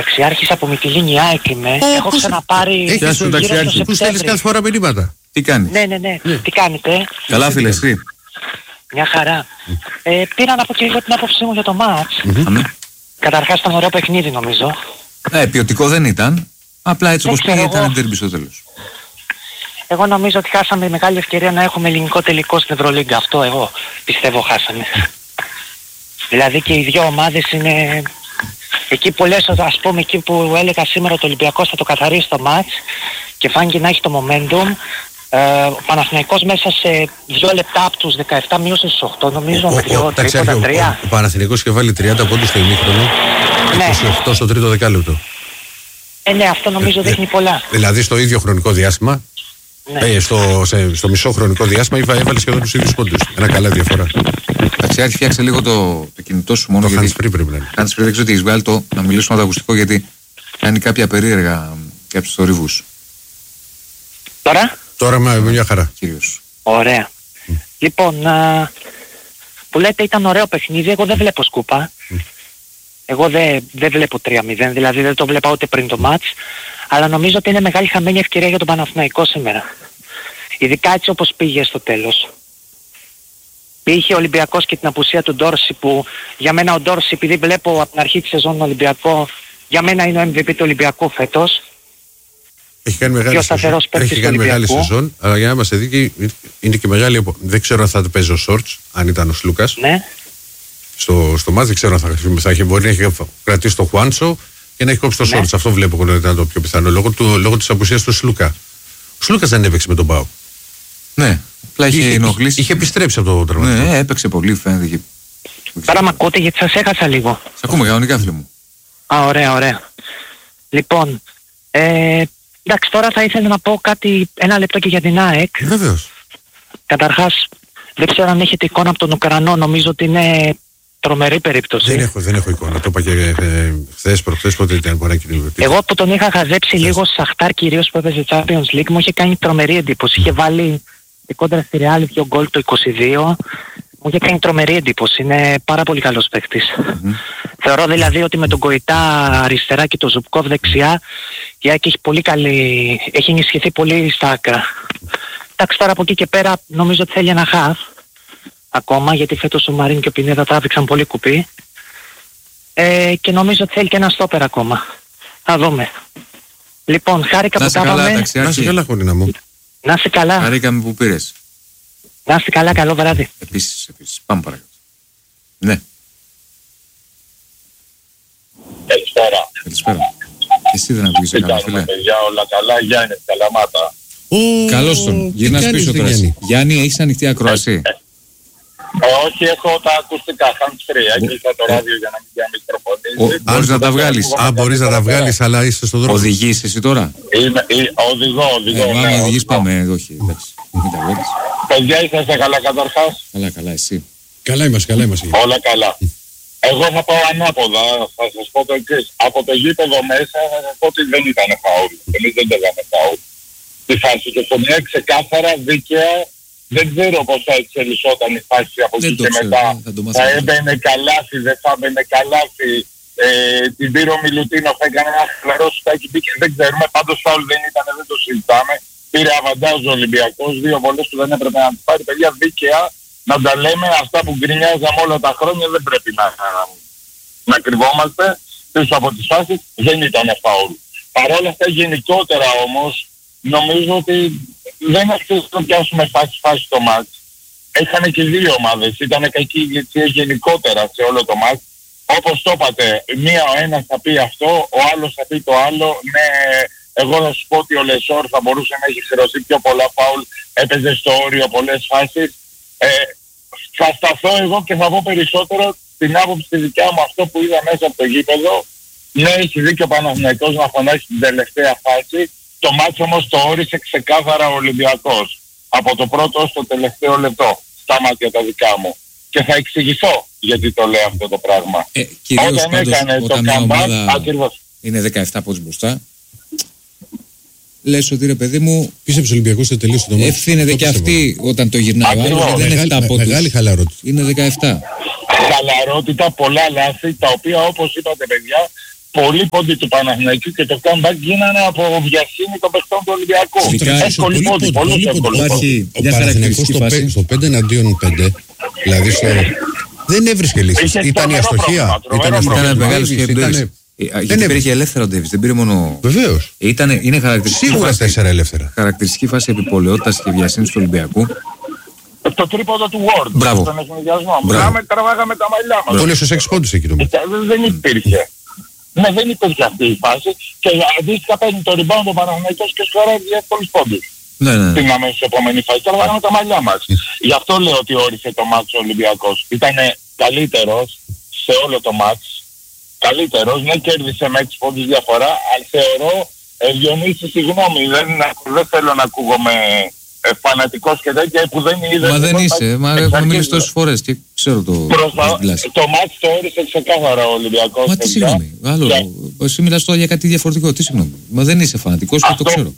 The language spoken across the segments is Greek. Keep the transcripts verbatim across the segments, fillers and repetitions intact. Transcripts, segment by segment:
ταξιάρχης από Μυτιλήνη ΑΕΚ είμαι. Oh, Έχω ξαναπάρει. Έχεις τον ταξιάρχη. Πού στέλνεις κάθε φορά μηνύματα. Τι κάνει? Ναι, ναι, ναι. Yeah. Τι κάνετε? Καλά φίλε, εσύ? Μια χαρά. Mm. Ε, πήρα να πω και λίγο την άποψή μου για το μάτς. Mm-hmm. Καταρχάς ήταν ωραίο παιχνίδι νομίζω. Ε, ποιοτικό δεν ήταν. Απλά έτσι όπως πήγε ήταν ντέρμπι στο τέλος. Εγώ νομίζω ότι χάσαμε μεγάλη ευκαιρία να έχουμε ελληνικό τελικό στην Ευρωλίγκα. Αυτό εγώ πιστεύω χάσαμε. Δηλαδή και οι δύο ομάδες είναι εκεί που λες, ας πούμε, εκεί που έλεγα σήμερα το Ολυμπιακός θα το καθαρίσει το μάτς και φάνηκε να έχει το momentum. Ε, ο Παναθηναϊκός μέσα σε δύο λεπτά από τους δεκαεπτά μείωσε στους οκτώ νομίζω με δύο τρίποτα τρία. Ο Παναθηναϊκός είχε βάλει τριάντα πόντους στο ημίχρονο, ναι. είκοσι οκτώ στο τρίτο δεκάλεπτο. Ε, ναι, αυτό νομίζω ε, δείχνει ε, πολλά. Δηλαδή στο ίδιο χρονικό διάστημα, ναι. ε, στο, σε, στο μισό χρονικό διάστημα έβαλε σχεδόν τους ίδιους πόντους. Ένα καλά διαφορά. Ταξιάρχη, φτιάξε λίγο το, το κινητό σου μόνο. Το hands free πρέπει να είναι. Hands free, δεν ξέρω τι έχεις βγάλει το, να μιλήσουμε το ακουστικό γιατί κάνει κάποια περίεργα, κάποιους θορύβους. Τώρα? Τώρα με μια χαρά. Κύριος. Ωραία. Mm. Λοιπόν, α, που λέτε ήταν ωραίο παιχνίδι, εγώ δεν βλέπω σκούπα. Mm. Εγώ δεν, δεν βλέπω τρία μηδέν, δηλαδή δεν το βλέπα ούτε πριν το μάτς. Αλλά νομίζω ότι είναι μεγάλη χαμένη ευκαιρία για τον Παναθηναϊκό σήμερα. Ειδικά έτσι όπως πήγε στο τέλος. Είχε ο Ολυμπιακός και την απουσία του Ντόρση που για μένα ο Ντόρση, επειδή βλέπω από την αρχή της σεζόν Ολυμπιακό, για μένα είναι ο εμ βι πι του Ολυμπιακού φέτος. Έχει κάνει μεγάλη σεζόν, έχει κάνει μεγάλη σεζόν, αλλά για να είμαστε δίκαιοι είναι και μεγάλη. Δεν ξέρω αν θα το παίζει ο Σόρτς, αν ήταν ο Σλούκας. Ναι. Στο, στο μάτς δεν ξέρω αν θα, θα έχει, μπορεί να έχει κρατήσει το Χουάντσο και να έχει κόψει το Σόρτς. Ναι. Αυτό βλέπω ότι ήταν το πιο πιθανό λόγω, του, λόγω της απουσίας του Σλούκα. Ο Σλούκας δεν έπαιξε με τον Πάο. Ναι, απλά είχε, είχε ενοχλήσει. Είχε επιστρέψει από το τραυματισμό. Ναι, έπαιξε πολύ, φαίνεται. Τώρα μ' ακούτε γιατί σας έχασα λίγο. Σ' ακούμε κανονικά, φίλε μου. Α, ωραία, ωραία. Λοιπόν, ε, εντάξει, τώρα θα ήθελα να πω κάτι, ένα λεπτό και για την ΑΕΚ. Βεβαίως. Καταρχάς, δεν ξέρω αν έχετε εικόνα από τον Ουκρανό, νομίζω ότι είναι τρομερή περίπτωση. Δεν έχω, δεν έχω εικόνα, το είπα και ε, χθες, προχθές, πότε ήταν μπορεί να. Εγώ που τον είχα χαζέψει λίγο στο Σαχτάρ κυρίως που έπαιζε Champions League, μου είχε κάνει τρομερή εντύπωση. Είχε βάλει κόντρα στη Real δύο γκολ το είκοσι δύο. Μου είχε κάνει τρομερή εντύπωση. Είναι πάρα πολύ καλός παίκτης. Mm-hmm. Θεωρώ δηλαδή ότι με τον Κοϊτά αριστερά και τον Ζουμπκόβ δεξιά η ΑΕΚ έχει πολύ καλή, έχει ενισχυθεί πολύ στα άκρα. Εντάξει, τώρα από εκεί και πέρα νομίζω ότι θέλει ένα χαφ ακόμα, γιατί φέτος ο Μαρίν και ο Πινέδα τράβηξαν πολύ κουπί. Ε, και νομίζω ότι θέλει και ένα στόπερ ακόμα. Θα δούμε. Λοιπόν, χάρηκα που τα είπαμε. Να είσαι καλά, χωρίνα μου. Να είσαι καλά. Χαρήκαμε που πήρες. Να είστε καλά, καλό βράδυ. Επίσης, επίσης. Πάμε παρακάτω. Ναι. Καλησπέρα. Καλησπέρα. Εσύ δεν ακούγεσαι καλά, φίλε. Παιδιά, όλα καλά, Γιάννη, Καλαμάτα. Καλώς τον. Γυρνάς πίσω τώρα. Γιάννη, έχεις ανοιχτή ακρόαση? Ε, όχι, έχω τα ακουστικά, hands free. Έκλεισα το ράδιο για να μην κάνει προπονήσεις. Μπορείς να τα βγάλεις. Α, μπορείς να τα βγάλεις, αλλά είσαι στον δρόμο. Οδηγείς εσύ τώρα? Είμαι, οδηγώ, οδηγώ. Ε, άμα οδηγείς πάμε, όχι, εντάξει. Μην τα βγάλεις. Παιδιά, είσαστε καλά καταρχάς? Καλά, καλά, εσύ? Καλά είμαστε, καλά είμαστε. Όλα καλά. Εγώ θα πάω ανάποδα, θα σας πω το εξής. Από το γήπεδο μέσα θα σας πω ότι δεν ήταν φαουλ. Εμείς δεν λέγαμε φαουλ. Τη φάση και στο μια ξεκάθαρα δίκαια. Δεν ξέρω πώς θα εξελισσόταν η φάση από εκεί και μετά. Θα, θα έμπαινε καλάθι, δεν θα έμπαινε καλάθι. Ε, την πήρε ο Μιλουτίνοφ, έκανε ένα χλαρό σουτάκι, μπήκε, δεν ξέρουμε. Πάντως φάουλ δεν ήταν, δεν το συζητάμε. Πήρε αβαντάζ ο Ολυμπιακός, δύο βολές που δεν έπρεπε να τις πάρει. Παιδιά, δίκαια να τα λέμε, αυτά που γκρινιάζαμε όλα τα χρόνια δεν πρέπει να, να κρυβόμαστε πίσω από τις φάσεις. Δεν ήταν φάουλ. Παρ' όλα αυτά γενικότερα όμως νομίζω ότι δεν αξίζει να πιάσουμε φάση-φάση το μάτς. Έχανε και δύο ομάδες, ήταν κακή ηγεσία γενικότερα σε όλο το μάτς. Όπως το είπατε, μία ο ένας θα πει αυτό, ο άλλος θα πει το άλλο. Ναι, εγώ θα σου πω ότι ο Λεσόρ θα μπορούσε να έχει χρεωθεί πιο πολλά φάουλ, έπαιζε στο όριο πολλές φάσεις. Ε, θα σταθώ εγώ και θα πω περισσότερο την άποψη τη δικιά μου, αυτό που είδα μέσα από το γήπεδο. Ναι, έχει δίκιο ο Παναθηναϊκός να φωνάξει την τελευταία φάση. Το μάτς όμως το όρισε ξεκάθαρα ο Ολυμπιακός. Από το πρώτο ως το τελευταίο λεπτό. Στα μάτια τα δικά μου. Και θα εξηγηθώ γιατί το λέω αυτό το πράγμα. Ε, κυρίως όταν πάντως, έκανε όταν το comeback, ακριβώς. Είναι δεκαεπτά πόντους μπροστά. Λες ότι ρε παιδί μου, πίστεψε ο Ολυμπιακός θα τελείωσε το μάτς. ευθύνεται και αυτή όταν το γυρνάει ο άλλος. Δεν είναι επτά πόντους. Μεγάλη χαλαρότητα. Είναι δεκαεπτά. Χαλαρότητα, πολλά λάθη, τα οποία όπως είπατε παιδιά, πολλοί πόντοι του Παναθηναϊκού και το comeback γίνανε από βιασύνη των παιχτών του Ολυμπιακού. Εύκολοι πόντοι, πολλούς εύκολοι πόντοι. Ο Παναθηναϊκός στο πέντε εναντίον πέντε, δηλαδή στο... δεν έβρισκε λύσεις. Ήταν η αστοχία. Ήταν μεγάλος και Ντέβις. Γιατί υπήρχε ελεύθερα ο Ντέβις, δεν πήρε μόνο... Βεβαίως. Είναι χαρακτηριστική σίγουρα φάση, τέσσερα ελεύθερα. Χαρακτηριστική φάση επιπολαιότητας και βιασύνης του Ολυμπιακού. Το τρίποδο του Ward. Μπράβο. Στον ευνηδιασμό. Μπράβο. Τραβάγαμε τα μαλλιά μας. Τον έσω έξι πόντους εκεί το μάτι. Δεν υπήρχε. Ναι, δεν υπήρχε αυτή η φάση και αντίστοιχα παίρνει το rebound ο Παναθηναϊκός και σκοράρει εύκολους πόντους. Ναι, ναι. Την αμέσως επόμενη φάση. Τραβάγαμε τα μαλλιά μας. Γι' αυτό λέω ότι όρισε το μάτς ο Ολυμπιακός. Ήταν καλύτερος σε όλο το μάτς. Καλύτερος, ναι, κέρδισε με έξι πόντους διαφορά, αλλά θεωρώ, ε, Διονύση, συγγνώμη, δεν, δεν θέλω να ακούγομαι ε, φανατικός και τέτοια που δεν είδε... Μα δεν είσαι, μα έχουμε μιλήσει τόσες φορές και ξέρω το... Προσφα... Το μάτς το όρισε ξεκάθαρα ο Ολυμπιακός. Μα τι συγγνώμη, άλλο, και... εσύ μιλάς τώρα για κάτι διαφορετικό, τι συγγνώμη. Μα δεν είσαι φανατικός και αυτό, το ξέρω.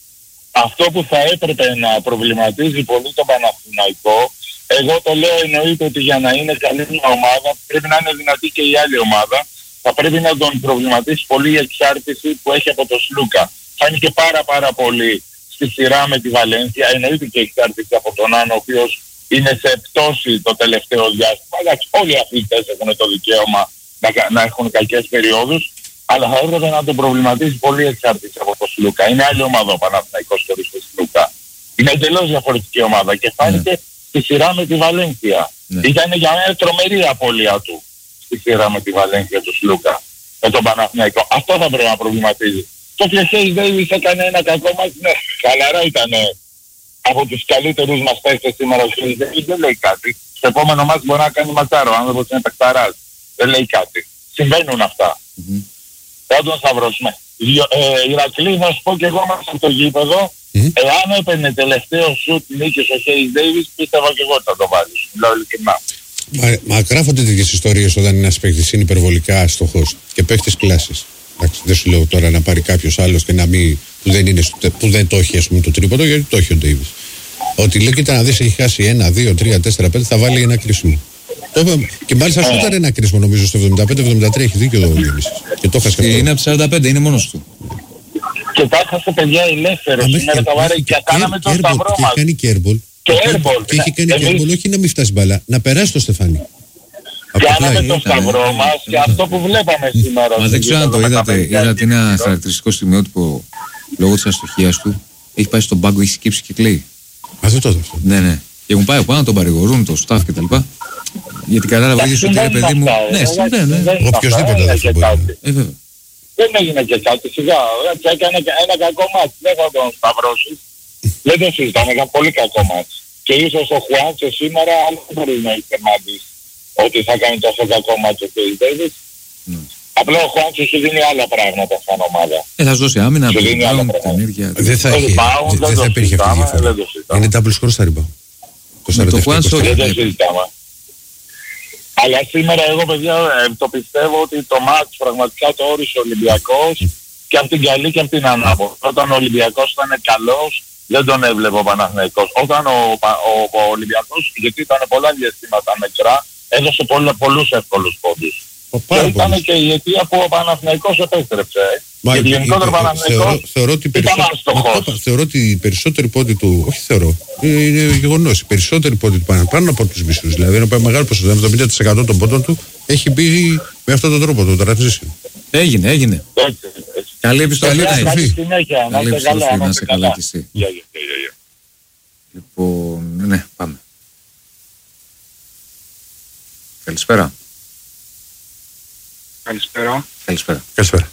Αυτό που θα έπρεπε να προβληματίζει πολύ το Παναθηναϊκό, εγώ το λέω εννοείται ότι για να είναι καλή μια ομάδα πρέπει να είναι δυνατή και η άλλη ομάδα. Θα πρέπει να τον προβληματίσει πολύ η εξάρτηση που έχει από τον Σλούκα. Φάνηκε πάρα πάρα πολύ στη σειρά με τη Βαλένθια. Εννοείται και η εξάρτηση από τον Άν, ο οποίος είναι σε πτώση το τελευταίο διάστημα. Εντάξει, όλοι οι αθλητές έχουν το δικαίωμα να, να έχουν κακές περιόδους, αλλά θα έπρεπε να τον προβληματίσει πολύ η εξάρτηση από τον Σλούκα. Είναι άλλη ομάδα ο Παναθηναϊκός χωρίς τον Σλούκα. Είναι εντελώς διαφορετική ομάδα και φάνηκε ναι. στη σειρά με τη Βαλένθια. Ναι. Ήταν για μένα τρομερή απώλεια του στη σειρά με τη Βαλένθια του Σλούκα, με τον Παναθηναϊκό. Αυτό θα πρέπει να προβληματίζει. Το ότι ο Χέις Ντέιβις έκανε ένα κακό μας, ναι, χαλαρά ήταν από τους καλύτερους μας παίκτες σήμερα ο Χέις Ντέιβις, δεν λέει κάτι. Στο επόμενο μας μπορεί να κάνει ματσάρο, αν δεν μπορεί να είναι παικταράς. Δεν λέει κάτι. Συμβαίνουν αυτά. Mm-hmm. Θα τον σταυρώσουμε. Ε, Ηρακλή, να σου πω και εγώ μέσα από το γήπεδο, mm-hmm. εάν έπαιρνε τελευταίο σουτ νίκης ο Χέις Ντέιβις, πίστευα και εγώ ότι θα το βάλεις. Μιλάω ειλικρινά. Μα, μα γράφονται τέτοιες ιστορίες όταν ένας παίκτης είναι υπερβολικά άστοχος και παίκτης κλάσης. Εντάξει, δεν σου λέω τώρα να πάρει κάποιος άλλος και να μην, που, δεν είναι, που δεν το έχει ας πούμε, το τρίποντο, γιατί το έχει ο Ντέιβις. Ότι λέει, κοίτα να δεις, έχει χάσει ένα, δύο, τρία, τέσσερα, πέντε, θα βάλει ένα κρίσιμο. Και μάλιστα σου ήταν ένα κρίσιμο νομίζω στο εβδομήντα πέντε εβδομήντα τρία, έχει δίκιο εδώ ο Διονύσης. Και το έχασε. Είναι από σαράντα πέντε, είναι μόνος του. Και τα έχασε παιδιά ελεύθερο σήμερα τα βάρη και κάναμε το σταυρό μας. Και κάνει και airball. Και airball. Και έχει κάνει και airball, όχι να μην φτάσει μπαλά, να περάσει το στεφάνι. Κάναμε το σταυρό μας και αυτό που βλέπαμε σήμερα. Μα δεν ξέρω αν το είδατε. Είδατε ένα χαρακτηριστικό στιγμιότυπο λόγω της αστοχίας του. Έχει πάει στον πάγκο, έχει σκύψει και κλαίει. Μα δεν το είδα αυτό. Ναι, ναι. Και έχουν πάει πάνω, τον παρηγορούν, το staff κτλ. Γιατί κατάλαβα ίδιος ότι ρε παιδί μου. Ναι, συμβαίνει. Οποιοςδήποτε δεν θα μπορεί. Ε, βέβαια. Δεν έγινε και κάτι, σιγά. Έκανε ένα κακό μάτς. Δεν θα τον σταυρώσεις. Δεν το συζητάμε, ήταν πολύ κακό μάτς. Και ίσως ο Χουάντσο σήμερα, αλλά δεν μπορεί να έχει μάτις ότι θα κάνει τόσο κακό μάτς ο Χέις Ντέιβις. Απλά ο Χουάντσο σου δίνει άλλα πράγματα σαν ομάδα. Ε, θα σου δώσει άμυνα, rebound, την ενέργεια. Δεν θα έχει, δεν θα υπήρχε αυτή η διαφορά. Είναι double score στα rebound. Το Χουάντσο δεν το συζητάμε. Αλλά σήμερα εγώ παιδιά ε, το πιστεύω ότι το μάτς πραγματικά το όρισε ο Ολυμπιακός και από την καλή και από την ανάποδη. Όταν ο Ολυμπιακός ήταν καλός δεν τον έβλεπε ο Παναθηναϊκός. Όταν ο, ο, ο, ο Ολυμπιακός, γιατί ήταν πολλά διαστήματα μικρά, έδωσε πολλ, πολλούς εύκολους πόντους. Και ήταν και η αιτία που ο Παναθηναϊκός επέστρεψε. Μα, γιατί γενικότερα ο Παναθηναϊκός θεωρώ, ότι ήταν άστοχος. Θεωρώ ότι οι περισσότεροι πόντοι του, όχι θεωρώ, είναι, είναι γεγονός, οι περισσότεροι πόντοι του Παναθηναϊκού, πάνω από τους μισούς, δηλαδή ένα μεγάλο ποσοστό, εβδομήντα τοις εκατό των πόντων του έχει μπει με αυτόν τον τρόπο, το transition. Έγινε, έγινε. Έτσι, έτσι. Καλή επιστολή. Καλή συνέχεια. Καλή επιστολή, να είσαι καλά κι εσύ. Λοιπόν, ναι, πάμε. Καλησπέρα. Καλησπέρα. Καλησπέρα. Καλησπέρα.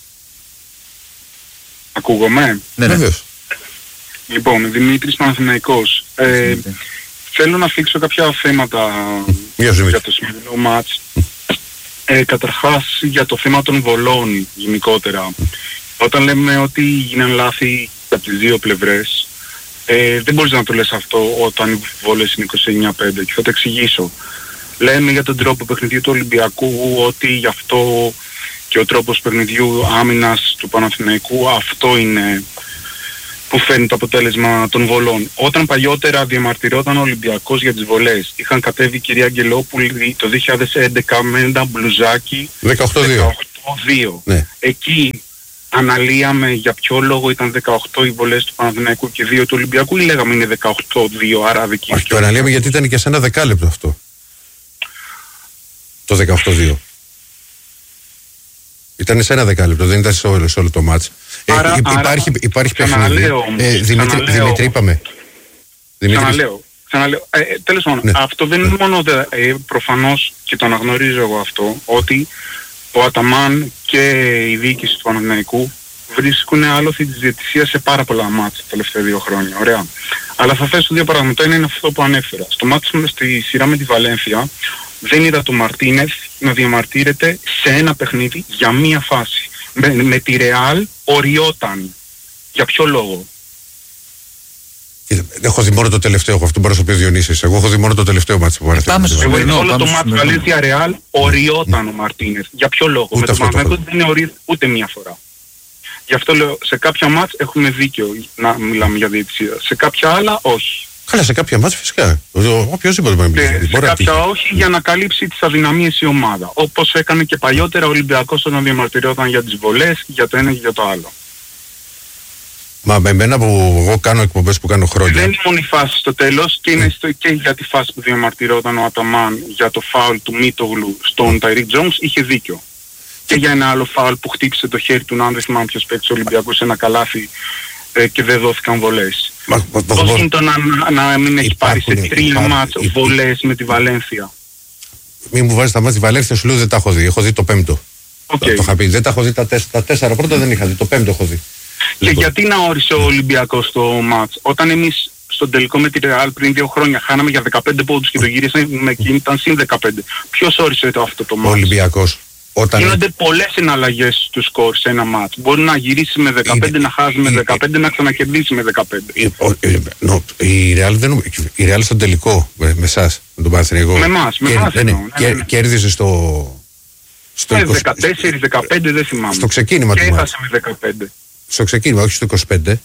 Ακούγομαι. Ναι, ναι. Λοιπόν, Δημήτρης Παναθηναϊκός. Ε, θέλω να θίξω κάποια θέματα για το σημερινό μάτς. Ε, καταρχάς για το θέμα των βολών γενικότερα. Όταν λέμε ότι γίναν λάθη από τις δύο πλευρές, ε, δεν μπορείς να το λες αυτό όταν οι βόλες είναι είκοσι εννιά πέντε και θα το εξηγήσω. Λέμε για τον τρόπο παιχνιδιού του Ολυμπιακού ότι γι' αυτό και ο τρόπος παιχνιδιού άμυνας του Παναθηναϊκού αυτό είναι που φέρνει το αποτέλεσμα των βολών. Όταν παλιότερα διαμαρτυρόταν ο Ολυμπιακός για τις βολές, είχαν κατέβει η κυρία Αγγελόπουλη το δύο χιλιάδες έντεκα με ένα μπλουζάκι δεκαοκτώ δύο δύο. Ναι. Εκεί αναλύαμε για ποιο λόγο ήταν δεκαοκτώ οι βολές του Παναθηναϊκού και δύο του Ολυμπιακού ή λέγαμε είναι δεκαοκτώ δύο, άρα αδικεί. Όχι, το αναλύαμε γιατί ήταν και σε ένα δεκάλεπτο αυτό. Το δεκαοκτώ δύο. Ήταν σε ένα δεκάλεπτο, δεν ήταν σε όλο, σε όλο το μάτς. Άρα, ε, άρα, υπάρχει υπάρχει παιχνίδι. ξαναλέω, Ε, Δημήτρη, ξαναλέω. Δημήτρη, είπαμε. Δημήτρη. Ξαναλέω. Ξαναλέω. Ε, ε, τέλος πάντων, Ναι. αυτό δεν είναι μόνο δε, ε, προφανώς και το αναγνωρίζω εγώ αυτό, ότι ο Αταμάν και η διοίκηση του Παναθηναϊκού βρίσκουν άλοθη της διαιτησίας σε πάρα πολλά μάτς τα τελευταία δύο χρόνια. Ωραία. Αλλά θα θέσω δύο πράγματα. Το ένα είναι αυτό που ανέφερα. Στο μάτς στη σειρά με τη Βαλένθια δεν είδα τον Μαρτίνεθ να διαμαρτύρεται σε ένα παιχνίδι για μία φάση. Με, με τη Ρεάλ οριόταν. Για ποιο λόγο? Έχω δει μόνο το τελευταίο, έχω αυτό που προσωπεί ο Διονύσης. Εγώ έχω δει μόνο το τελευταίο μάτς που παραθέτω. Πάμε στο Εγώ σημερινό, όλο πάμε το στο μάτς σημερινό. Βαλένθια Ρεάλ οριόταν ο Μαρτίνεθ. Για ποιο λόγο? Ούτε Με τον αυτό το Παναθηναϊκό έχω. δεν είναι ορί ούτε μία φορά. Γι' αυτό λέω σε κάποια μάτς έχουμε δίκιο να μιλάμε για διαιτησία. Σε κάποια άλλα όχι. Καλά, σε κάποια μάτς φυσικά. Οποιοςδήποτε μπορεί να Και μιλήσει. σε Μπορεί να κάποια τύχει. όχι για να καλύψει τις αδυναμίες η ομάδα. Όπως έκανε και παλιότερα ο Ολυμπιακός όταν διαμαρτυρόταν για τις βολές, για το ένα και για το άλλο. Μα με εμένα που εγώ κάνω εκπομπές που κάνω χρόνια. Δεν είναι μόνο η φάση στο τέλος και είναι στο, και για τη φάση που διαμαρτυρόταν ο Αταμάν για το φάουλ του Μίτογλου στον Ταϊρίκ Τζόνς είχε δίκιο. Και για ένα άλλο φάουλ που χτύπησε το χέρι του, αν δεν θυμάμαι ποιος παίκτης ο Ολυμπιακός, ένα καλάθι ε, και δεν δόθηκαν βολές. Μα- μα- μα- Πώς είναι το να, να, να μην έχει πάρει σε Υπάρχουν- τρία υπάρχουν- μάτς υπά- βολές με τη Βαλένθια? Μην μου βάζει τα μάτια τη Βαλένθια, σου λέω δεν τα έχω δει. Έχω δει το πέμπτο. Οκ. Το, το είχα πει. Δεν τα έχω δει τα, τέσσερα, τα τέσσερα πρώτα, δεν είχα δει. Το πέμπτο έχω δει. Και Λοιπόν, γιατί να όρισε ο Ολυμπιακός το μάτς? Όταν εμείς στον τελικό με τη Ρεάλ πριν δύο χρόνια χάναμε για δεκαπέντε πόντους και το γύρισαμε και ήταν συν δεκαπέντε. Ποιος όρισε το, αυτό το ο μάτς? Ολυμπιακός. Όταν. Γίνονται πολλές εναλλαγές του σκορ σε ένα μάτς. Μπορεί να γυρίσει με δεκαπέντε, Είναι- να χάσει με είναι- δεκαπέντε, να ξανακερδίσει με δεκαπέντε. Η, ο- ε, νο- η Real δεν, η Real στον τελικό με, με εσάς, με τον Παναθηναϊκό. Με εμάς, με κέρ- εμάς ναι, ναι, εννοώ, ναι, κέρ- ναι, ναι. Κέρδιζε στο. Στο, Ε, είκοσι δεκατέσσερα, δεκαπέντε δεν θυμάμαι. στο ξεκίνημα Και του μάτς. έχασε με δεκαπέντε. Στο ξεκίνημα, όχι στο είκοσι πέντε.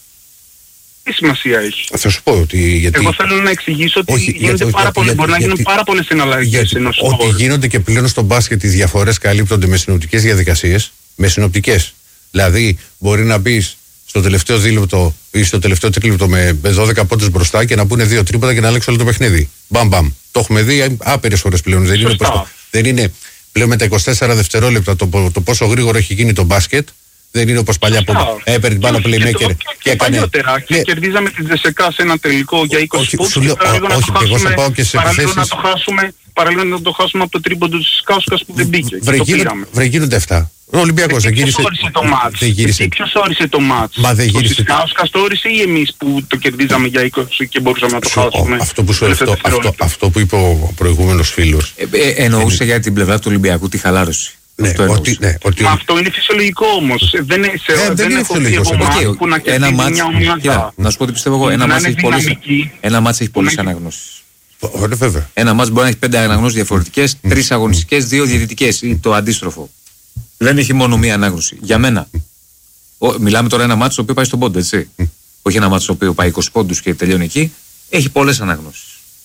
Τι σημασία έχει? Θα σου πω ότι. Γιατί, Εγώ θέλω να εξηγήσω ότι Όχι, γίνονται γιατί- πάρα γιατί- πολλές, μπορεί να γίνουν γιατί- πάρα πολλές εναλλαγές γιατί ενός ότι σκορ. γίνονται και πλέον στο μπάσκετ οι διαφορές καλύπτονται με συνοπτικές διαδικασίες, με συνοπτικές. Δηλαδή, μπορεί να μπει στο τελευταίο δίλεπτο ή στο τελευταίο τρίλεπτο με με δώδεκα πόντους μπροστά και να πούνε δύο τρίποτα και να αλλάξει όλο το παιχνίδι. Μπαμ, μπαμ. Το έχουμε δει άπειρες φορές πλέον. Δεν είναι, Σωστά. όπως το- δεν είναι πλέον με τα είκοσι τέσσερα δευτερόλεπτα το, πο- το πόσο γρήγορο έχει γίνει το μπάσκετ. Δεν είναι όπως παλιά που Σωστά. έπαιρνε την μπάλα Και playmaker το- και, και έκανε. παλιότερα και Ναι, κερδίζαμε τη Δεσεκά σε ένα τελικό για είκοσι όχι, πόντους σου λέω, και παραλίγο να όχι, το εγώ θα χάσουμε- πάω και σε παραλίγο να επιθέσεις. το χάσουμε, παραλίγο να το χάσουμε από το τρίποντο της Κάουσκας που δεν μπήκε. Και Βρε, το γίνονται- πήραμε. βρε, γίνονται αυτά. Ο Ολυμπιακός δεν Ποιος γύρισε. όρισε το μάτς? Δεν γύρισε. Ποιος όρισε το μάτς? Μα δεν Ο γύρισε. Τσισκάουσκας το όρισε ή εμείς που το κερδίζαμε για είκοσι και μπορούσαμε να το Σου- χάσουμε? ο- αυτό, που σου, στο αυτό, τελευταίο αυτό, δευτερόλεπτο. αυτό που είπε ο προηγούμενος φίλος. Ε, ε, εννοούσε για την πλευρά του Ολυμπιακού τη χαλάρωση. Ναι, Αυτό ότι, εννοούσε. ναι, ότι Μα αυτό είναι φυσιολογικό όμως. Ε, Δεν, σε, Ε, δεν δεν είναι έχω δει φυσιολογικό, εγώ σε μάτς Οκ, που να ένα κερδίζει μάτς, μια ομάδα. κοίτα, να σου πω τι πιστεύω εγώ, ένα Να μάτς είναι έχει πολλές, δυναμική. ένα μάτς έχει πολλές Να είναι- αναγνώσεις. Ωραία, βέβαια. Ένα μάτς μπορεί να έχει πέντε αναγνώσεις διαφορετικές, τρεις αγωνιστικές, δύο διαιτητικές ή το αντίστροφο. Δεν έχει μόνο μία ανάγνωση. Για μένα. Ο, μιλάμε τώρα ένα μάτς το οποίο πάει στον πόντο, έτσι. Όχι ένα μάτς το οποίο πάει είκοσι πόντους και τελειώνει εκεί. Έχει πολλές αναγνώσεις.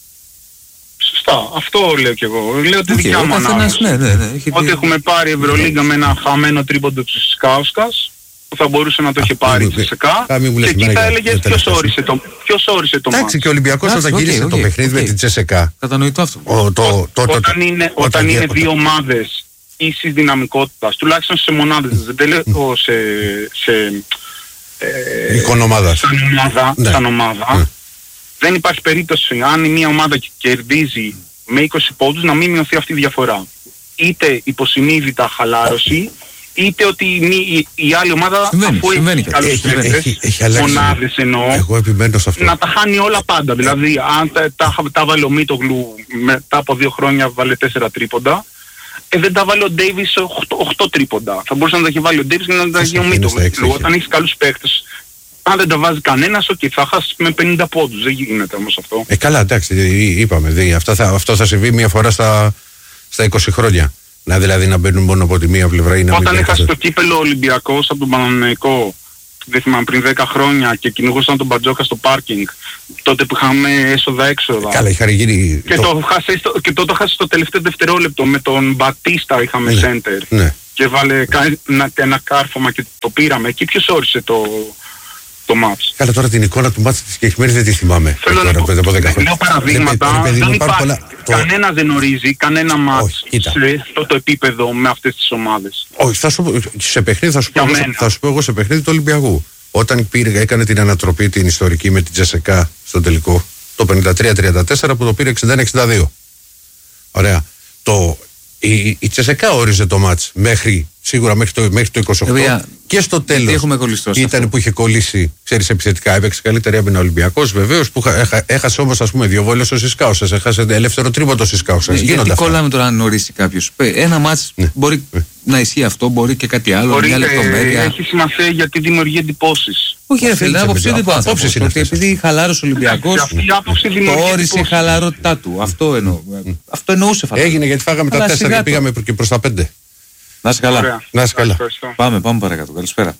Σωστά, αυτό λέω κι εγώ. Λέω ότι Οκ, δικιά ο μου καθένας, ανάγνωση. ναι, ναι, ναι, έχει Ότι δει- έχουμε πάρει Ευρωλίγκα με ένα χαμένο τρίποντο της Σκάουσκας που θα μπορούσε να το έχει πάρει μην- τη ΣΕΚΑ Α, μην μου λες και εκεί εμένα θα για- έλεγες για ποιος τελευταία όρισε το, ποιος όρισε το Εντάξει, μάτς. και ο Ολυμπιακός Εντάξει, όταν οκ, γύρισε οκ, το παιχνίδι οκ. με την Τσεσεκά. Κατανοητό αυτό. ο- το- το- το- Όταν είναι, όταν είναι όταν- δύο ομάδες ίσης δυναμικότητας, τουλάχιστον σε μονάδες, δεν το λέω σε, σε ε, Εικονομάδα. σαν ομάδα, Ναι. σαν ομάδα Ναι. δεν υπάρχει περίπτωση αν η μία ομάδα κερδίζει με είκοσι πόντους να μην μειωθεί αυτή η διαφορά. Είτε υποσυνείδητα χαλάρωση, είτε ότι η, η, η άλλη ομάδα Συμβαίνει, αφού συμβαίνει έχει και καλούς Έχει- παίκτες, έχει- έχει αλλάξει. μονάδες εννοώ, Εγώ επιμένω σε αυτό. να τα χάνει όλα πάντα. Δηλαδή, αν τα, τα, τα βάλε ο Μίτογλου μετά από δύο χρόνια βάλε τέσσερα τρίποντα, ε, δεν τα βάλε ο Ντέιβις οκτώ τρίποντα. Θα μπορούσε να τα έχει βάλει ο Ντέιβις και να τα έχει ο ένα στα έξι Μίτογλου. είχε. Όταν έχεις καλούς παίκτες, αν δεν τα βάζει κανένας, ok, θα χάσεις με πενήντα πόντους. Δεν γίνεται όμως αυτό. Ε, καλά, εντάξει, εί- είπαμε. δει, αυτά θα, αυτό θα συμβεί μία φορά στα, στα είκοσι χρόνια. Να δηλαδή να μπαίνουν μόνο από τη μία πλευρά ή να μην Όταν μπαίνουν έχασε καθόλου. το κύπελο ο Ολυμπιακός από τον Παναθηναϊκό, δεν θυμάμαι, πριν δέκα χρόνια και κυνηγούσαν τον Μπατζόκα στο πάρκινγκ, τότε που είχαμε έσοδα-έξοδα. Καλά, είχα γίνει. Και, το... χάσε στο, και τότε χάσε στο τελευταίο δευτερόλεπτο με τον Μπατίστα είχαμε Ναι. center. Ναι. και βάλε ένα, ένα κάρφωμα και το πήραμε. Εκεί ποιος όρισε το, το μάτς. Καλά, τώρα την εικόνα του μάτς της συγκεκριμένης δεν τη θυμάμαι. Θέλω να πω, λέω παραδείγματα, δεν υπάρχει, πολλά, κανένα το... δεν ορίζει, κανένα μάτς σε αυτό το επίπεδο με αυτές τις ομάδες. Όχι, θα σου, σε παιχνίδι, θα, σου πω, εγώ, θα σου πω εγώ σε παιχνίδι του Ολυμπιακού. Όταν πήρε, έκανε την ανατροπή την ιστορική με την Τζεσεκά στο τελικό, το πενήντα τρία τριάντα τέσσερα που το πήρε εξήντα ένα εξήντα δύο. Ωραία. Το, η, η Τσεσεκά όριζε το μάτς μέχρι, σίγουρα μέχρι το, μέχρι το είκοσι οκτώ. Ευεία, και στο τέλος ήταν αυτό που είχε κολλήσει, ξέρεις, επιθετικά. Έπαιξε καλύτερη άμυνα ο Ολυμπιακός, βεβαίως, που έχα, έχασε όμως, ας πούμε, δύο βόλες ο Σισκάουσας, έχασε ελεύθερο τρίποντο ο Σισκάουσας. Ναι, γιατί κολλάμε τώρα να ορίσει κάποιος. Ένα μάτς ναι. μπορεί ναι. να ισχύει αυτό, μπορεί και κάτι άλλο. Μπορεί, μια λεπτομέρεια. Έχει σημασία γιατί δημιουργεί εντυπώσεις. Όχι, ρε φίλε, άποψη είναι απόψη. Ότι επειδή χαλάρωσε ο Ολυμπιακός, το όρισε η χαλαρότητά του. Αυτό εννοούσε φαντάζομαι. Έγινε γιατί φάγαμε τα τέσσερα και πήγαμε και προς τα πέντε. Να είσαι καλά. Να είσαι καλά. Πάμε, πάμε παρακάτω. Καλησπέρα.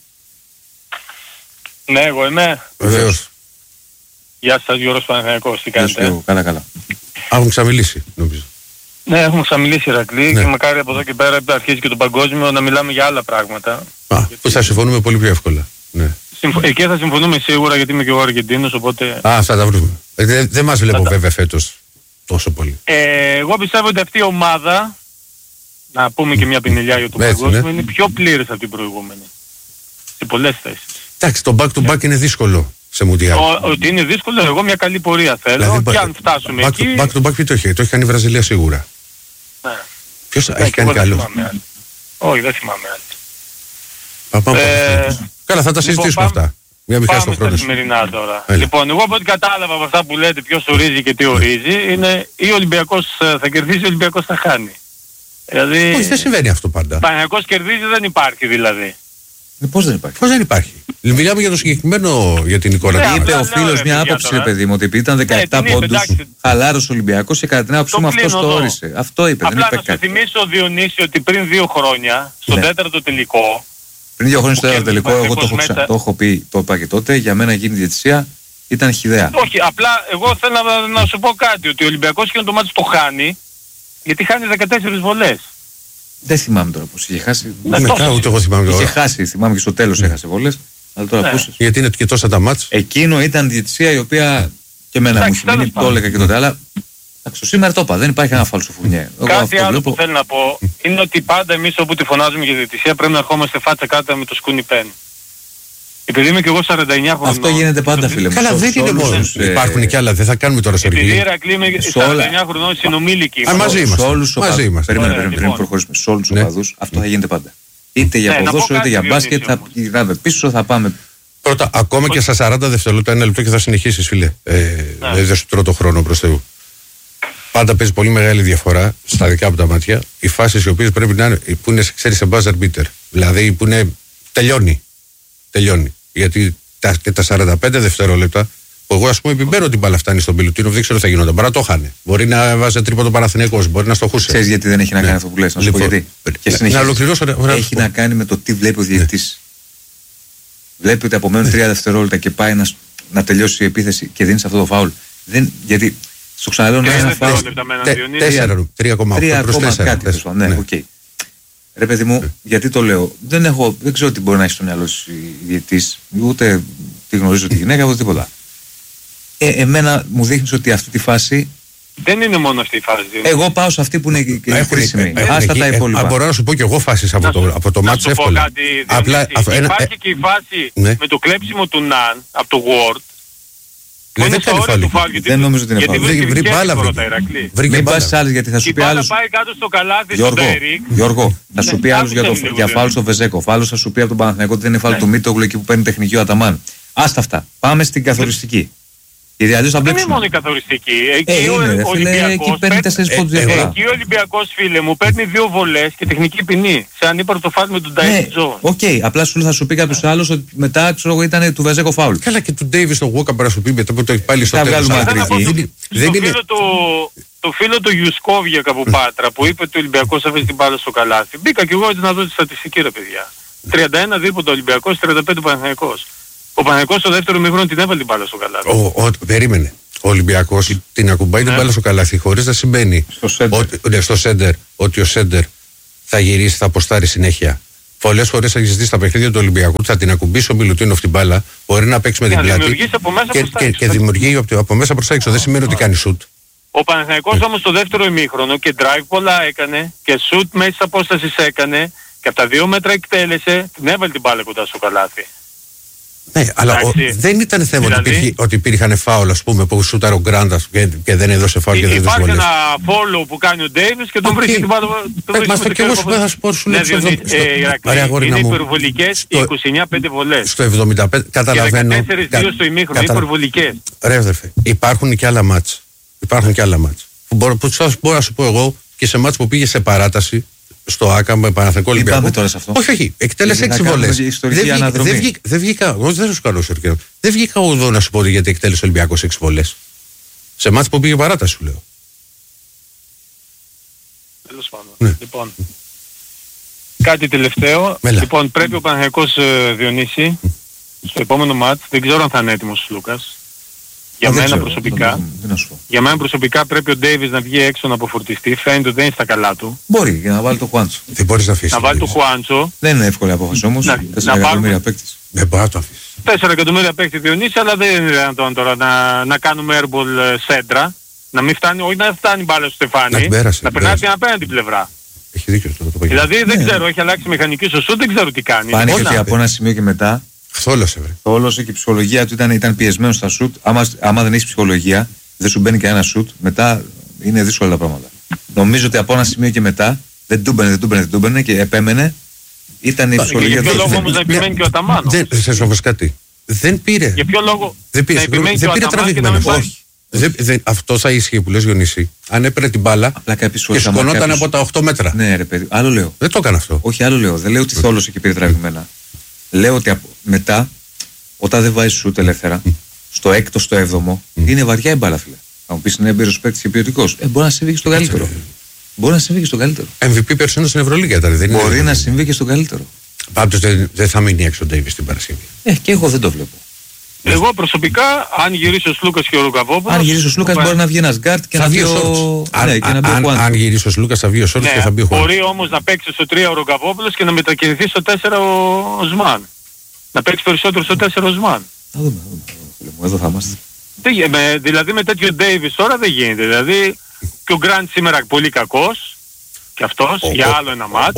Ναι, εγώ είμαι. Βεβαίως. Γεια σας, Γιώργος Παναθηναϊκός. Τι κάνετε? Καλά, καλά. Έχουν ξαμιλήσει, νομίζω. Ναι, έχουμε ξαμιλήσει, Ηρακλή, ναι. Και μακάρι από εδώ και πέρα αρχίζει και το παγκόσμιο να μιλάμε για άλλα πράγματα. Α, γιατί... που θα συμφωνούμε πολύ πιο εύκολα. Ναι. Συμφω... Εκεί θα συμφωνούμε σίγουρα γιατί είμαι και εγώ Αργεντίνος, οπότε... Α, αυτά τα βρούμε. Δεν δε μας βλέπω βέβαια φέτος τόσο πολύ. Ε, εγώ πιστεύω ότι αυτή η ομάδα, να πούμε και μια πινελιά για το Έτσι, παγκόσμιο, ναι. είναι πιο πλήρης από την προηγούμενη. Σε πολλές θέσεις. Εντάξει, το back to back yeah. είναι δύσκολο σε Μουντιάλ. Ότι είναι δύσκολο, εγώ μια καλή πορεία θέλω. Δηλαδή, και αν φτάσουμε back εκεί... To, back to back ποιο το έχει, το έχει κάνει η Βραζιλία σίγουρα. Ναι. Ποιος ναι, έχει κάνει καλό? Όχι, δεν θυμάμαι άλλη. Παπά, ε, καλά, θα τα συζητήσουμε λοιπόν, αυτά. Μια μη χάσει τον χρόνο. Σημερινά τώρα. Έλα. Λοιπόν, εγώ από ό,τι κατάλαβα από αυτά που λέτε ποιος ορίζει και τι ορίζει, είναι ή ο Ολυμπιακός θα κερδίσει ή ο Ολυμπιακός θα χάνει. Δηλαδή... Όχι, δεν συμβαίνει αυτό πάντα. Ο Παναθηναϊκός κερδίζει, δεν υπάρχει δηλαδή. Ε, πώς δεν υπάρχει. Πώς δεν υπάρχει. Μιλάμε για το συγκεκριμένο, για την εικόνα. Ναι, είπε ο φίλος μια άποψη, ρε παιδί μου, ότι επειδή ήταν δεκαεπτά ναι, πόντους, χαλάρωσε ο Ολυμπιακός και κατά την άποψή μου αυτός το όρισε. Αυτό είπε, απλά δεν είπε κάτι. Να σου θυμίσω, Διονύση, ότι πριν δύο χρόνια, στο ναι. τέταρτο τελικό... Πριν δύο χρόνια στο τέταρτο τελικό, εγώ το έχω, ξα... το έχω πει, το είπα και τότε, για μένα γίνει διαιτησία, ήταν χυδαία. Όχι, απλά εγώ θέλω να, να σου πω κάτι, ότι ο Ολυμπιακός και το μάτι το χάνει, γιατί χάνει δεκατέσσερις βολές. Δεν θυμάμαι τώρα πώς είχε χάσει. Ναι, μετά ούτε εγώ θυμάμαι τώρα. Είχε χάσει, θυμάμαι και στο τέλος ναι. έχασε βολές. Αλλά τώρα ναι. πούσες. Γιατί είναι και τόσα τα μάτς. Εκείνο ήταν διαιτησία η οποία και εμένα μου είχε μείνει, το έλεγα και τότε. Αλλά το σήμερα το είπα, δεν υπάρχει ένα φάλσο φουνιέ. Κάτι άλλο βλέπω... που θέλω να πω είναι ότι πάντα εμείς όπου τη φωνάζουμε για διαιτησία πρέπει να ερχόμαστε φάτσα κάτω με το σκούνι πεν. Επειδή είμαι και εγώ σαράντα εννιά χρονών. Αυτό γίνεται πάντα, φίλε μου. Καλά, δεν είναι μόνο. Ε... Υπάρχουν και άλλα, δεν θα κάνουμε τώρα σοργή. Επειδή Ηρακλή είμαι σαράντα εννιά χρονών συνομήλικοι. Α, μαζί είμαστε. Μαζί είμαστε. Περίμενε, πριν προχωρήσουμε. Σε όλους τους οπαδούς αυτό θα γίνεται πάντα. Είτε για ποδόσφαιρο είτε για μπάσκετ, θα γυρνάμε πίσω, θα πάμε. Πρώτα, ακόμα και στα σαράντα δευτερόλεπτα, ένα λεπτό και θα συνεχίσεις, φίλε. Δεν σου τρώω το χρόνο προς Θεού. Πάντα παίζει πολύ μεγάλη διαφορά στα δικά από τα μάτια οι φάσεις οι οποίες πρέπει να είναι, που είναι, ξέρεις, σε buzzer beater. Δηλαδή που είναι, τελειώνει. Τελειώνει. Γιατί τα, και τα σαράντα πέντε δευτερόλεπτα, που εγώ ας πούμε επιμένω την μπάλα φτάνει στον Πιλουτίνο, δεν ξέρω τι θα γινόταν. Παρά το χάνε. Μπορεί να βάζει τρίποντο Παναθηναϊκός, μπορεί να στοχούσε. Ξέρεις γιατί δεν έχει να κάνει ναι. αυτό που λες, να σου λοιπόν, πω γιατί. Και να ολοκληρώσω. Έχει να κάνει με το τι βλέπει ο διαιτητής. Βλέπει ότι απομένουν τρία δευτερόλεπτα και πάει να, να τελειώσει η επίθεση και δίνει αυτό το φάουλ. Δεν, γιατί στο ξαναλέω να είναι φάουλ. τρία κόμμα οκτώ προς τέσσερα. Ναι, οκ. Ρε παιδί μου, γιατί το λέω. Δεν, έχω, δεν ξέρω τι μπορεί να έχει στο μυαλό σου η διαιτητής, ούτε τη γνωρίζω τη γυναίκα, ούτε τίποτα. Ε, εμένα μου δείχνει ότι αυτή τη φάση. Δεν είναι μόνο αυτή η φάση. Εγώ πάω σε αυτή που είναι κρίσιμη. Άστα τα υπόλοιπα. Μπορώ να σου πω και εγώ φάσεις από το, από το μάτς εύκολα. Απλά, υπάρχει και η φάση ναι. με το κλέψιμο του Ναν από το Word. Ναι, δεν κάνει φάουλ. Δεν νομίζω ότι είναι φάουλ. Βρει μπάλα. Μην πας άλλες γιατί θα σου πει άλλος. πάει κάτω στο καλάθι στον Ντέρικ. Γιώργο, θα σου πει άλλος για φάουλ στο Βεζέκοφ. Άλλος θα σου πει από τον Παναθηναϊκό ότι δεν είναι φάουλ του Μίτογλου εκεί που παίρνει τεχνική ο Αταμάν. Άστα αυτά. Πάμε στην καθοριστική. Γιατί αλλιώς θα δεν είναι μόνο η καθοριστική. Εκεί ε, ο είναι, Ολυμπιακός παίρνει τέσσερις πόντους διαφορά. Εκεί ο Ολυμπιακός, φίλε μου, παίρνει δύο βολές και τεχνική ποινή. Σε ανύπαρτο φάουλ με τον Ντάιβις Τζον. Οκ, απλά σου θα σου πει κάποιος άλλος ότι μετά ξέρω εγώ ήταν του Βεζέκο φάουλ. Καλά και του Ντέιβις τον Γουόκα να σου πει μετά που το έχει πάλι στο τέλος. Το φίλο του Γιουσκόβια από Πάτρα που είπε ότι ο Ολυμπιακός έφερε την μπάλα στο καλάθι. Μπήκα και εγώ έτσι να δω τη στατιστική, ρε παιδιά. τριάντα ένα δίποτο Ολυμπιακός, τριάντα πέντε Παναθηναϊκός. Ο Παναθηναϊκός στο δεύτερο μήχρονο την έβαλε την μπάλα στο καλάθι. Ο, ο, περίμενε. Ο Ολυμπιακός την ακουμπάει ναι. την μπάλα στο καλάθι χωρίς να σημαίνει στο σέντερ. Ότι, ναι, στο σέντερ, ότι ο σέντερ θα γυρίσει, θα αποστάρει συνέχεια. Πολλές φορές θα έχει δει στα παιχνίδια του Ολυμπιακού, θα την ακουμπήσει ο Μιλουτίνοφ την μπάλα, μπορεί να παίξει με την πλάτη. Και, και, και δημιουργεί από, από μέσα προς τα έξω. Δεν σημαίνει ότι κάνει σουτ. Ο Παναθηναϊκός όμως το δεύτερο ημίχρονο και drive πολλά έκανε και σουτ μέσης απόστασης έκανε και από τα δύο μέτρα εκτέλεσε, την έβαλε την μπάλα κοντά στο καλάθι. Ναι, αλλά ο, δεν ήταν θέμα δηλαδή, ότι, υπήρχε, ότι υπήρχαν φάουλ, ας πούμε, που σούταρε ο Γκράντα και, και δεν έδωσε φάουλ και δεν έδωσε βολές. Υπάρχει ένα follow που κάνει ο Ντέιβις και τον okay. βρίσκει την μπάλα. Μας το και εγώ σου θα σου πω, σου λέω είναι υπερβολικές οι είκοσι εννιά πέντε βολές. Στο εβδομήντα πέντε καταλαβαίνω. Και δεκατέσσερα δύο στο ημίχρονο, είναι υπερβολικές. Ρε αδερφέ, υπάρχουν και άλλα μάτς. Υπάρχουν και άλλα μάτς. Που μπορώ, που μπορώ να σου πω εγώ και σε μάτς που πήγε σε παράταση στο ΆΚΑ με Παναθηναϊκό Ολυμπιακό. Πάμε τώρα σε αυτό. Όχι, όχι. Εκτέλεσε έξι βολές. Δεν βγήκα. Εγώ δεν σου κάνω σερκέο. Δεν βγήκα εγώ εδώ να σου πω γιατί εκτέλεσε ο Ολυμπιακός έξι βολές. Σε μάτς που πήγε παράταση, σου λέω. Τέλος πάντων. Ναι. Λοιπόν, κάτι τελευταίο. Μέλα. Λοιπόν, πρέπει ο Παναθηναϊκός Διονύση στο επόμενο μάτς, δεν ξέρω αν θα είναι έτοιμος ο Λούκας. Για μένα ξέρω, προσωπικά, δεν, δεν για μένα προσωπικά πρέπει ο Ντέιβις να βγει έξω να αποφορτιστεί. Φαίνεται ότι δεν είναι στα καλά του. Μπορεί, για να βάλει το Χουάντσο. Δεν μπορείς να αφήσεις. Να βάλει το Χουάντσο. Δεν είναι εύκολη απόφαση όμως. τέσσερα εκατομμύρια παίκτες. Δεν μπορεί να το αφήσεις. τέσσερα εκατομμύρια παίκτες Διονύση, αλλά δεν είναι δυνατόν τώρα να, να κάνουμε airball σέντρα. Να μην φτάνει, όχι να φτάνει μπάλα στο στεφάνι. Να, να περνάει την απέναντι πλευρά. Έχει δίκιο αυτό το παγίδι. Δηλαδή δεν ναι. ξέρω, έχει αλλάξει μηχανική στο σουτ, δεν ξέρω τι κάνει. Φάνηκε ότι από ένα σημείο και μετά. Θόλωσε, βρε. Θόλωσε και η ψυχολογία του ήταν, ήταν πιεσμένο στα σουτ. Άμα, άμα δεν έχει ψυχολογία, δεν σου μπαίνει κανένα σουτ, μετά είναι δύσκολα τα πράγματα. Νομίζω ότι από ένα σημείο και μετά δεν τούμπαινε, δεν τούμπαινε, δεν τούμπαινε και επέμενε. Ήταν η ψυχολογία του. Για ποιο λόγο όμως να επιμένει και ο Αταμάνος. Δεν θες όμως κάτι. Δεν πήρε. Για ποιο λόγο δεν πήρε, δεν πήρε τραβηγμένο. Όχι. Δεν, δεν, αυτό θα ίσχυε που λες Διονύση. Αν έπαιρνε την μπάλα και σκονόταν από τα οκτώ μέτρα. Ναι, ρε παιδί. Άλλο λέω. Δεν το έκανε αυτό. Όχι, άλλο λέω. Δεν λέω ότι θόλωσε και πήρε τραβηγμένα. Λέω ότι από, μετά, όταν δεν βάζει σουτ ελεύθερα, στο έκτο, στο έβδομο, είναι βαριά η μπάλα, φίλε. Θα μου πει είναι έμπειρος παίκτης και ποιοτικός. Ε, μπορεί να συμβεί και στο καλύτερο. Μπορεί να συμβεί και στο καλύτερο. εμ βι πι περισσότερο στην Ευρωλίγα ήταν. Δεν μπορεί είναι... να συμβεί και στο καλύτερο. Πάντως δεν, δεν θα μείνει έξω ο Ντέιβις την Παρασκευή. Ε, και εγώ δεν το βλέπω. Εγώ προσωπικά, αν γυρίσει ο Σλούκας και ο Ρουκαβόπουλος. Αν γυρίσει ο Σλούκας μπορεί να βγει ένας γκάρτ και να βγει ο. Αν γυρίσει ο Σλούκας θα βγει ο Σόρτς και θα μπει ο Χουάντσο. Μπορεί όμως να παίξει στο τρία ο Ρουκαβόπουλος και να μετακινηθεί στο τέσσερα ο Σμάν. Να παίξει περισσότερο στο τέσσερα ο Σμάν. Θα δούμε, εδώ θα είμαστε. Δηλαδή με τέτοιο Ντέιβις τώρα δεν γίνεται. Δηλαδή και ο Γκραντ σήμερα πολύ κακός. Και αυτός για άλλο ένα μάτς.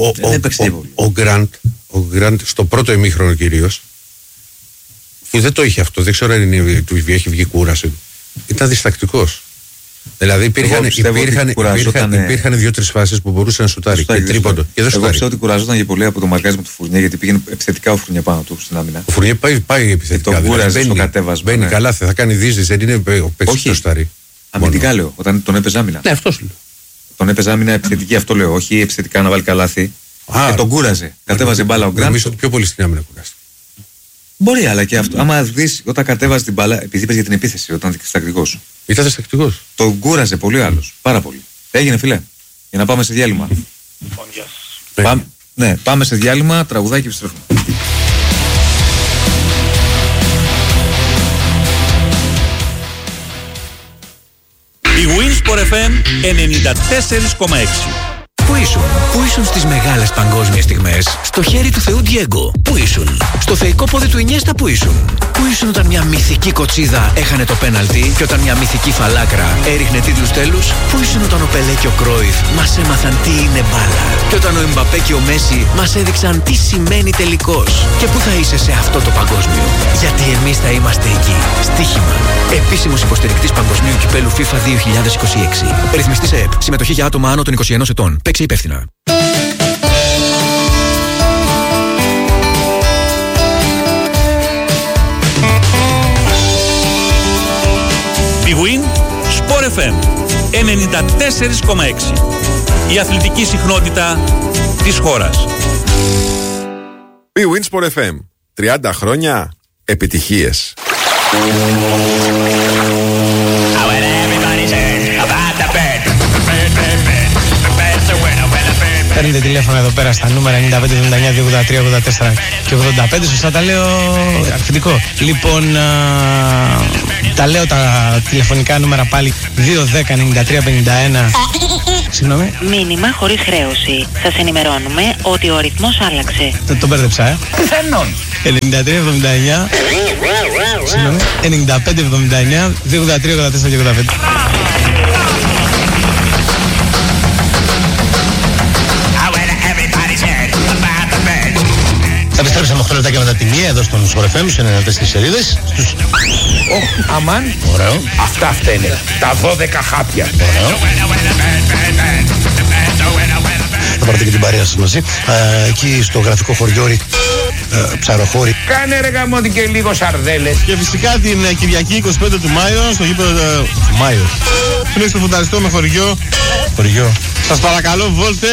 Ο Γκραντ στο πρώτο ημίχρονο κυρίως, που δεν το είχε αυτό, δεν ξέρω αν έχει βγει κούραση, ήταν διστακτικός. Δηλαδή υπήρχαν, υπήρχαν, υπήρχαν, υπήρχαν δύο-τρεις φάσεις που μπορούσε να σουτάρει και τρίποντο. Και δεν εγώ πιστεύω ότι κουραζόταν για πολύ από το μαρκάρισμα του Φουρνιέ, γιατί πήγαινε επιθετικά ο Φουρνιέ πάνω του στην άμυνα. Ο Φουρνιέ πάει, πάει επιθετικά. Τον κούραζε στο κατέβασμα. Μπαίνει καλά, θα κάνει δίσδυση, δεν είναι ο παίκτης του στάρι. Αμυντικά λέω, όταν τον έπαιζε άμυνα. Ναι, αυτό σου λέω. Τον έπαιζε άμυνα επιθετική, αυτό λέω, όχι επιθετικά να βάλει καλάθι. Και τον κούραζε. Κατέβαζε μπάλα ο Γκραντ. Νομίζω ότι πιο πολύ στην άμυνα κουράστηκε. Μπορεί, αλλά και αυτό. Άμα δεις όταν κατέβαζε την μπάλα, επειδή είπες για την επίθεση, όταν ήταν διστακτικός. Ήταν διστακτικός. Τον κούραζε πολύ άλλος. Πάρα πολύ. Έγινε, φίλε. Για να πάμε σε διάλειμμα. Πάμε, ναι, πάμε σε διάλειμμα, τραγουδάκι και επιστρέφουμε. Η Winsport εφ εμ ενενήντα τέσσερα κόμμα έξι. Πού ήσουν, πού ήσουν στις μεγάλες παγκόσμιες στιγμές, στο χέρι του Θεού Ντιέγκο, πού ήσουν, στο θεϊκό πόδι του Ινιέστα, πού ήσουν, πού ήσουν όταν μια μυθική κοτσίδα έχανε το πέναλτι και όταν μια μυθική φαλάκρα έριχνε τίτλους τέλους, πού ήσουν όταν ο Πελέ και ο Κρόιφ μας έμαθαν τι είναι μπάλα και όταν ο Εμπαπέ και ο Μέση μας έδειξαν τι σημαίνει τελικός και πού θα είσαι σε αυτό το παγκόσμιο, γιατί εμείς θα είμαστε εκεί. Στοίχημα. Επίσημος υποστηρικτής Παγκοσμίου Κυπέλου FIFA δύο χιλιάδες είκοσι έξι. Ρυθμιστής ΕΕΠ. Συμμετοχή για άτομα άνω των είκοσι ενός ετών. Παίξε υπεύθυνα. Big Win Sport εφ εμ ενενήντα τέσσερα κόμμα έξι. Η αθλητική συχνότητα της χώρας. Big Win Sport εφ εμ. τριάντα χρόνια επιτυχίες. Παίρνετε τηλέφωνο εδώ πέρα στα νούμερα ενενήντα πέντε εβδομήντα εννιά διακόσια ογδόντα τρία ογδόντα τέσσερα και ογδόντα πέντε. Σωστά τα λέω, αρθρωτικό. Λοιπόν, α, τα λέω τα τηλεφωνικά νούμερα πάλι δύο ένα μηδέν εννιά τρία πενήντα ένα Συγγνώμη. Μήνυμα χωρίς χρέωση. Σας ενημερώνουμε ότι ο αριθμός άλλαξε. Το, το μπέρδεψα, ε. Πιθανόν. ενενήντα τρία εβδομήντα εννιά. Συγγνώμη. ενενήντα πέντε εβδομήντα εννιά. δύο ογδόντα τρία ογδόντα τέσσερα ογδόντα πέντε. Επιστρέψαμε οκτώ λεπτάκια μετά τη μία εδώ στον Sport εφ εμ, σε ενενήντα τέσσερις σελίδες. Στους... Oh, αμάν. Ωραίο. Αυτά φταίνε. Τα δώδεκα χάπια. Ωραίο. Θα πάρετε και την παρέα σας μαζί. Ε, εκεί στο γραφικό χωριόρι, ε, ψαροχώρι. Κάνε ρε γαμώτη και λίγο σαρδέλες. Και φυσικά την ε, Κυριακή εικοστή πέμπτη του Μάιο, στο γήπεδο ε, Μάιο. Φίλε στο φουνταριστό με χωριό. Χωριό. Σας παρακαλώ, βόλτε.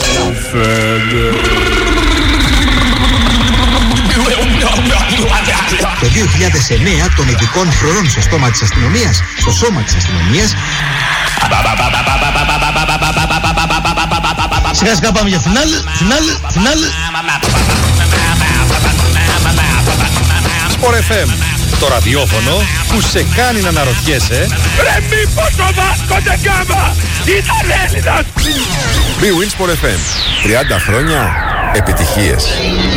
Το δύο χιλιάδες εννέα των ειδικών φρουρών στο στόμα της αστυνομίας, στο σώμα της αστυνομίας. Σιγά σιγά πάμε για φινάλ, φινάλ, φινάλ. Sport εφ εμ, το ραδιόφωνο που σε κάνει να αναρωτιέσαι. Ρε μήπως ο Βάσκο Ντεγκάμα ήταν Έλληνας! Big Win Sport εφ εμ, τριάντα χρόνια επιτυχίες.